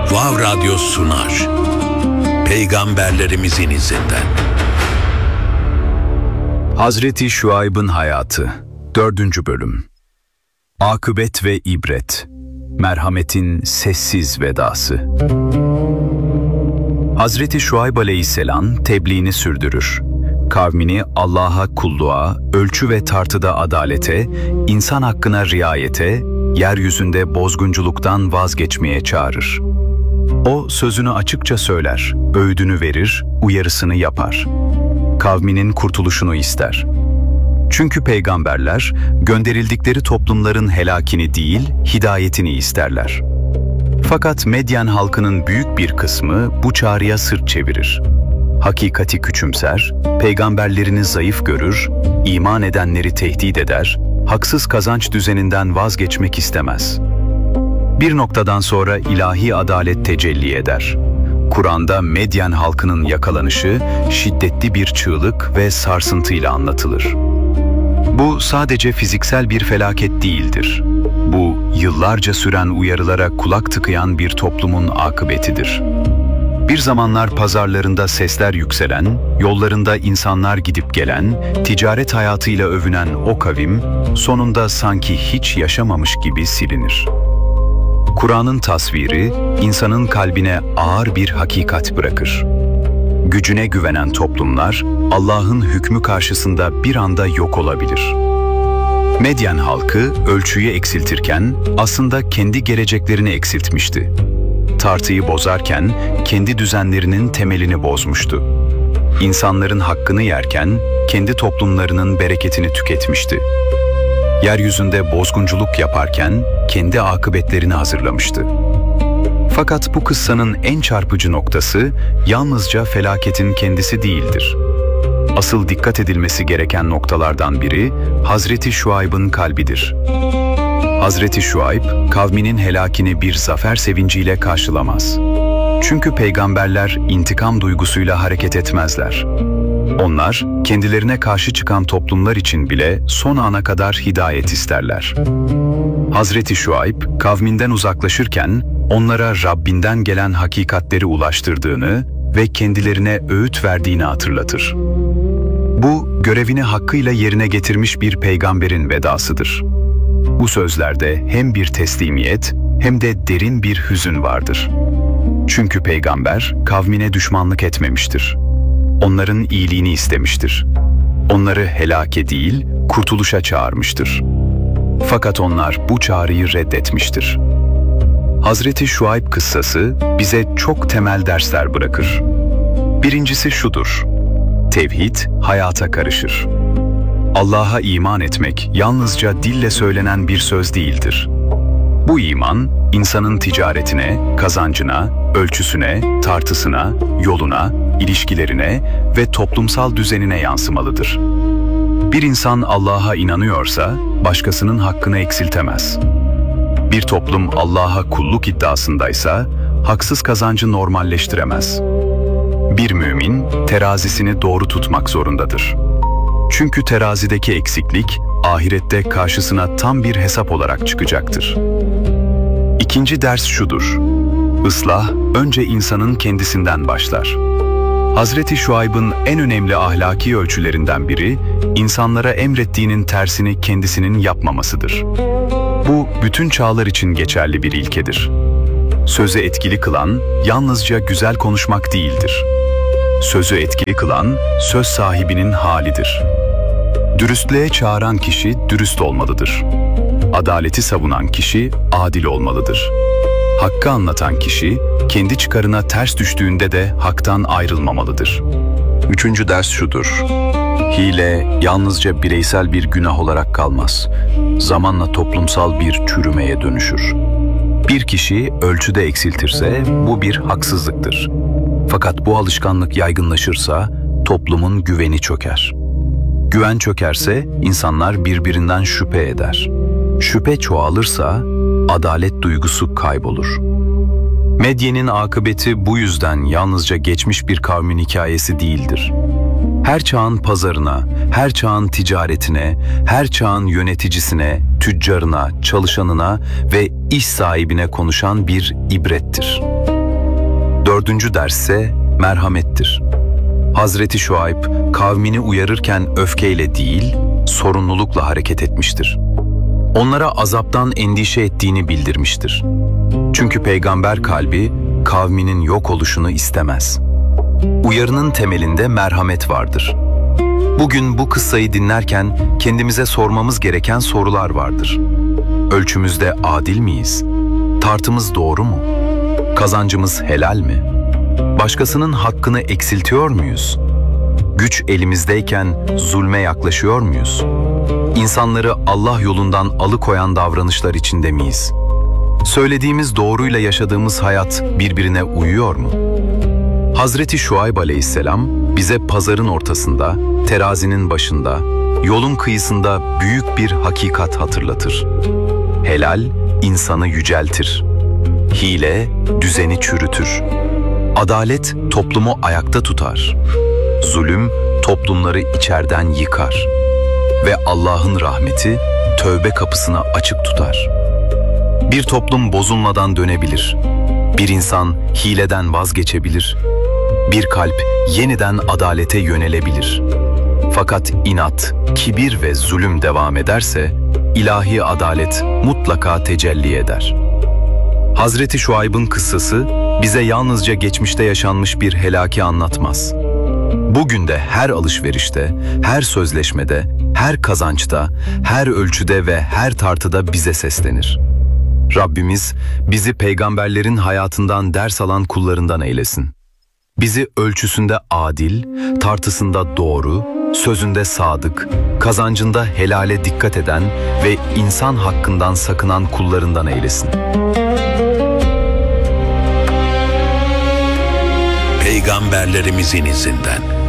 Vav Radyo sunar. Peygamberlerimizin izinden. Hazreti Şuayb'ın hayatı 4. bölüm. Akıbet ve ibret. Merhametin sessiz vedası. Hazreti Şuayb aleyhisselam tebliğini sürdürür. Kavmini Allah'a kulluğa, ölçü ve tartıda adalete, insan hakkına riayete, yeryüzünde bozgunculuktan vazgeçmeye çağırır. O sözünü açıkça söyler, öğüdünü verir, uyarısını yapar. Kavminin kurtuluşunu ister. Çünkü peygamberler gönderildikleri toplumların helakini değil, hidayetini isterler. Fakat Medyen halkının büyük bir kısmı bu çağrıya sırt çevirir. Hakikati küçümser, peygamberlerini zayıf görür, iman edenleri tehdit eder, haksız kazanç düzeninden vazgeçmek istemez. Bir noktadan sonra ilahi adalet tecelli eder. Kur'an'da Medyen halkının yakalanışı şiddetli bir çığlık ve sarsıntıyla anlatılır. Bu sadece fiziksel bir felaket değildir. Bu, yıllarca süren uyarılara kulak tıkayan bir toplumun akıbetidir. Bir zamanlar pazarlarında sesler yükselen, yollarında insanlar gidip gelen, ticaret hayatıyla övünen o kavim, sonunda sanki hiç yaşamamış gibi silinir. Kur'an'ın tasviri, insanın kalbine ağır bir hakikat bırakır. Gücüne güvenen toplumlar, Allah'ın hükmü karşısında bir anda yok olabilir. Medyen halkı ölçüyü eksiltirken aslında kendi geleceklerini eksiltmişti. Tartıyı bozarken kendi düzenlerinin temelini bozmuştu. İnsanların hakkını yerken kendi toplumlarının bereketini tüketmişti. Yeryüzünde bozgunculuk yaparken kendi akıbetlerini hazırlamıştı. Fakat bu kıssanın en çarpıcı noktası yalnızca felaketin kendisi değildir. Asıl dikkat edilmesi gereken noktalardan biri Hazreti Şuayb'ın kalbidir. Hazreti Şuayb, kavminin helakini bir zafer sevinciyle karşılamaz. Çünkü peygamberler intikam duygusuyla hareket etmezler. Onlar, kendilerine karşı çıkan toplumlar için bile son ana kadar hidayet isterler. Hazreti Şuayb, kavminden uzaklaşırken onlara Rabbinden gelen hakikatleri ulaştırdığını ve kendilerine öğüt verdiğini hatırlatır. Bu, görevini hakkıyla yerine getirmiş bir peygamberin vedasıdır. Bu sözlerde hem bir teslimiyet hem de derin bir hüzün vardır. Çünkü peygamber kavmine düşmanlık etmemiştir. Onların iyiliğini istemiştir. Onları helake değil, kurtuluşa çağırmıştır. Fakat onlar bu çağrıyı reddetmiştir. Hazreti Şuayb kıssası bize çok temel dersler bırakır. Birincisi şudur: tevhid hayata karışır. Allah'a iman etmek yalnızca dille söylenen bir söz değildir. Bu iman, insanın ticaretine, kazancına, ölçüsüne, tartısına, yoluna, ilişkilerine ve toplumsal düzenine yansımalıdır. Bir insan Allah'a inanıyorsa, başkasının hakkını eksiltemez. Bir toplum Allah'a kulluk iddiasındaysa, haksız kazancı normalleştiremez. Bir mümin, terazisini doğru tutmak zorundadır. Çünkü terazideki eksiklik, ahirette karşısına tam bir hesap olarak çıkacaktır. İkinci ders şudur: Islah, önce insanın kendisinden başlar. Hazreti Şuayb'ın en önemli ahlaki ölçülerinden biri, insanlara emrettiğinin tersini kendisinin yapmamasıdır. Bu, bütün çağlar için geçerli bir ilkedir. Sözü etkili kılan, yalnızca güzel konuşmak değildir. Sözü etkili kılan, söz sahibinin halidir. Dürüstlüğe çağıran kişi dürüst olmalıdır. Adaleti savunan kişi adil olmalıdır. Hakkı anlatan kişi, kendi çıkarına ters düştüğünde de haktan ayrılmamalıdır. Üçüncü ders şudur: hile yalnızca bireysel bir günah olarak kalmaz. Zamanla toplumsal bir çürümeye dönüşür. Bir kişi ölçüde eksiltirse bu bir haksızlıktır. Fakat bu alışkanlık yaygınlaşırsa toplumun güveni çöker. Güven çökerse insanlar birbirinden şüphe eder. Şüphe çoğalırsa adalet duygusu kaybolur. Medyen'in akıbeti bu yüzden yalnızca geçmiş bir kavmin hikayesi değildir. Her çağın pazarına, her çağın ticaretine, her çağın yöneticisine, tüccarına, çalışanına ve iş sahibine konuşan bir ibrettir. Dördüncü dersse merhamettir. Hazreti Şuayb kavmini uyarırken öfkeyle değil, sorumlulukla hareket etmiştir. Onlara azaptan endişe ettiğini bildirmiştir. Çünkü peygamber kalbi kavminin yok oluşunu istemez. Uyarının temelinde merhamet vardır. Bugün bu kıssayı dinlerken kendimize sormamız gereken sorular vardır. Ölçümüzde adil miyiz? Tartımız doğru mu? Kazancımız helal mi? Başkasının hakkını eksiltiyor muyuz? Güç elimizdeyken zulme yaklaşıyor muyuz? İnsanları Allah yolundan alıkoyan davranışlar içinde miyiz? Söylediğimiz doğruyla yaşadığımız hayat birbirine uyuyor mu? Hazreti Şuayb aleyhisselam bize pazarın ortasında, terazinin başında, yolun kıyısında büyük bir hakikat hatırlatır. Helal insanı yüceltir. Hile düzeni çürütür. Adalet toplumu ayakta tutar. Zulüm toplumları içeriden yıkar. Ve Allah'ın rahmeti tövbe kapısını açık tutar. Bir toplum bozulmadan dönebilir. Bir insan hileden vazgeçebilir. Bir kalp yeniden adalete yönelebilir. Fakat inat, kibir ve zulüm devam ederse, ilahi adalet mutlaka tecelli eder. Hazreti Şuayb'ın kıssası bize yalnızca geçmişte yaşanmış bir helaki anlatmaz. Bugün de her alışverişte, her sözleşmede, her kazançta, her ölçüde ve her tartıda bize seslenir. Rabbimiz bizi peygamberlerin hayatından ders alan kullarından eylesin. Bizi ölçüsünde adil, tartısında doğru, sözünde sadık, kazancında helale dikkat eden ve insan hakkından sakınan kullarından eylesin. Peygamberlerimizin izinden